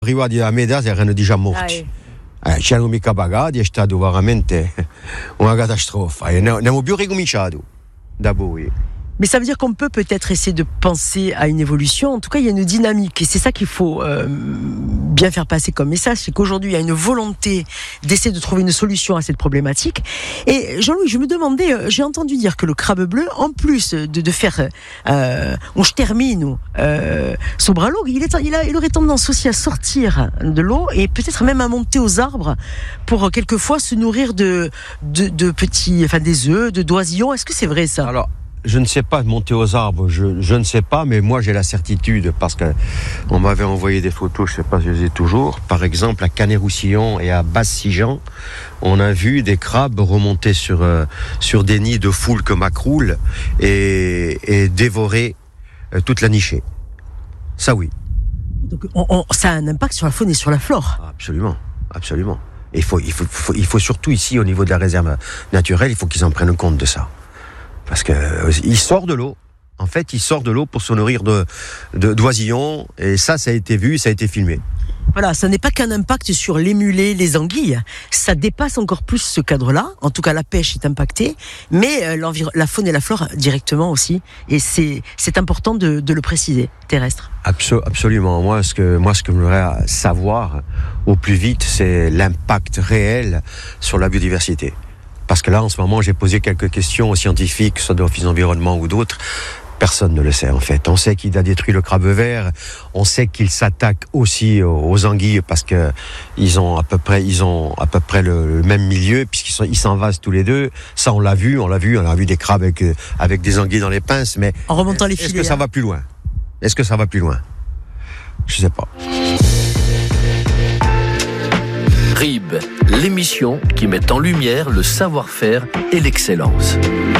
privati della media erano già morti. C'erano mica pagati, è stato veramente una catastrofe. E ne abbiamo più ricominciato da voi. Mais ça veut dire qu'on peut peut-être essayer de penser à une évolution. En tout cas, il y a une dynamique. Et c'est ça qu'il faut bien faire passer comme message. C'est qu'aujourd'hui, il y a une volonté d'essayer de trouver une solution à cette problématique. Et Jean-Louis, je me demandais, j'ai entendu dire que le crabe bleu, en plus de faire je termine son bras long, il aurait tendance aussi à sortir de l'eau et peut-être même à monter aux arbres pour quelquefois se nourrir de petits, enfin des œufs, d'oisillons. Est-ce que c'est vrai ça? Alors, je ne sais pas monter aux arbres, je ne sais pas, mais moi j'ai la certitude parce que on m'avait envoyé des photos, je ne sais pas si je les ai toujours. Par exemple, à Canet-Roussillon et à Basse-Sigean, on a vu des crabes remonter sur des nids de foulques macroules et dévorer toute la nichée. Ça oui. Donc ça a un impact sur la faune et sur la flore. Absolument, absolument. Il faut surtout ici au niveau de la réserve naturelle, il faut qu'ils en prennent compte de ça. Parce qu'il sort de l'eau. En fait, il sort de l'eau pour se nourrir d'oisillons. Et ça a été vu, ça a été filmé. Voilà, ça n'est pas qu'un impact sur les mulets, les anguilles. Ça dépasse encore plus ce cadre-là. En tout cas, la pêche est impactée. Mais la faune et la flore directement aussi. Et c'est important de le préciser, terrestre. Absolument. Moi, ce que je voudrais savoir au plus vite, c'est l'impact réel sur la biodiversité. Parce que là, en ce moment, j'ai posé quelques questions aux scientifiques, soit de l'Office d'environnement ou d'autres. Personne ne le sait, en fait. On sait qu'il a détruit le crabe vert. On sait qu'il s'attaque aussi aux anguilles parce que ils ont à peu près le même milieu puisqu'ils s'envasent tous les deux. Ça, on l'a vu des crabes avec des anguilles dans les pinces. Mais en remontant les filets. Est-ce que ça va plus loin? Je sais pas. RIB, l'émission qui met en lumière le savoir-faire et l'excellence.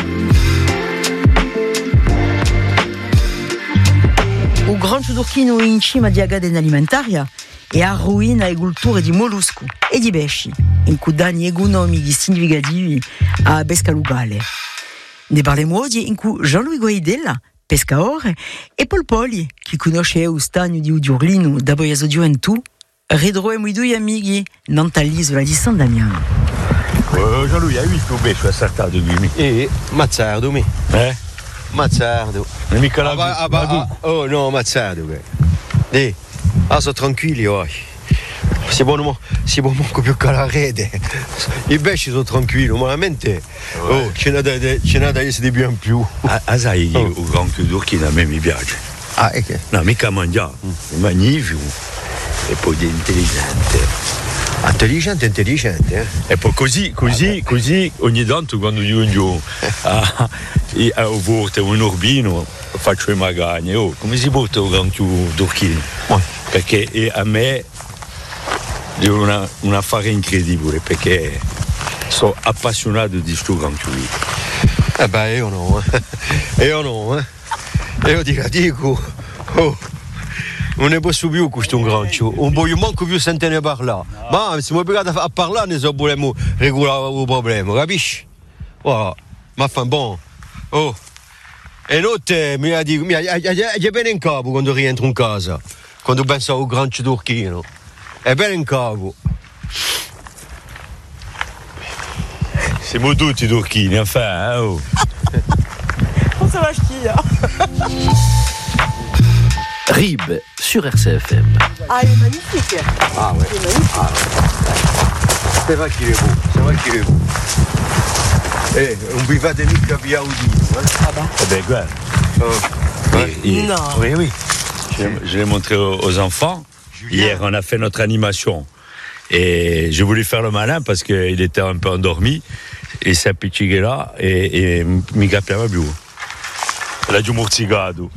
O grande d'Urchino in cima di Agaden Alimentaria e a ruina agricoltura di mollusco e di pesci, in cui danni economici significativi a pesca locale. Ne parliamo oggi in cui Jean-Louis Guaidella, pescatore, e Paul Poli, che conosce lo stagno di Udurlino da Boiaso Gioventù, ritroviamo i due amici nell'isola di San Damiano. Jean-Louis, hai visto un pesce assaltato qui? Mazzardo, mi. Mazzardo. Non è mica la oh no, Mazzardo. Sono tranquilli oggi. Si può manco più che la rete. I pesci sono tranquilli, veramente. Ce n'è da essere di più in più. Sai, il granchio d'Urchino a me mi piace. È che? No, mica mangiare. È magnifico. E poi è intelligente. E poi così ogni tanto quando io a porto un urbino faccio le magagne. Come si porta un granchio d'Urchino? Perché a me è un affare incredibile perché sono appassionato di sto granchio lì. Io no. Io ti dico. Non ne posso più questo un granchio, non voglio manco più sentire parlare. Ma se mi obbligate a parlare, ne so vogliamo regolare il problema, capisci? Ma fa buon. E notte mi è bene in capo quando rientro in casa, quando penso al granchio d'Urchino. È bene in capo. Siamo tutti d'Urchini, enfin, On se va chier. RIB sur RCFM. Ah, il est magnifique. Ah ouais. Il est magnifique. C'est vrai qu'il est beau. Un bivate mica via Udino. Ah bah. Ben, quoi. Non. Oui. Je l'ai montré aux enfants. Julien. Hier, on a fait notre animation. Et je voulais faire le malin parce qu'il était un peu endormi. Et s'est appiccicato là e mi capiva più. L'ha giù morticato.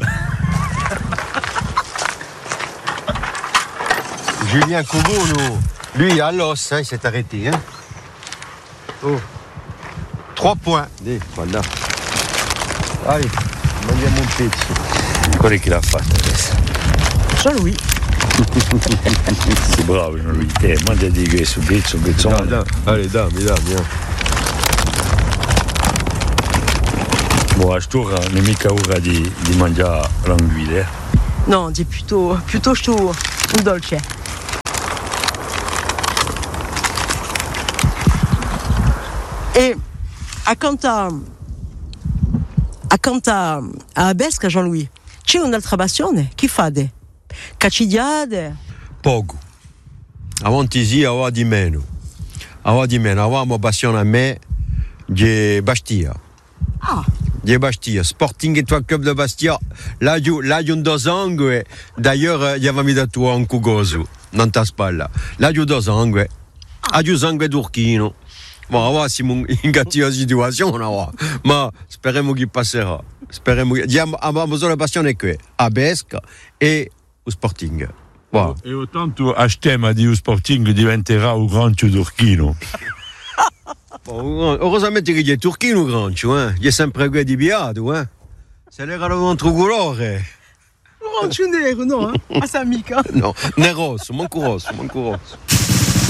Julien Coubono, lui, à l'os, il s'est arrêté. 3 points. Voilà. Allez, mandiamo un pezzo. Quello che l'ha fatto adesso. Jean-Louis. Sei bravo Jean-Louis. Mandati questo pezzo. Allez, dammi. Bon, a stura non è mica ora di mangiare l'anguilla. No, di plutôt un dolce. E a Besca, Jean-Louis, c'è un'altra passione? Chi fate? Caccidiade? Poco. Avanti aveva di meno. Avevamo passione a me di Bastia. Ah. Di Bastia, Sporting Étoile Club de Bastia. Là, un dos sangue. D'ailleurs, gli avevamo dato un cugoso, non ta spalla. Là, un dos sangue. Adieu sangue d'Urchino. Bon, ora siamo in cattiva situazione, ma speriamo che passerà. Abbiamo solo passione qui, a Besca e lo Sporting. Wow. E tanto a stemma di Sporting diventerà un grancio d'Urchino. Heureusamente che è Turchino grancio, è sempre qui di biado, Se l'era un altro colore. Un grancio nero, no? A sa amica. No, ne rosso, manco rosso.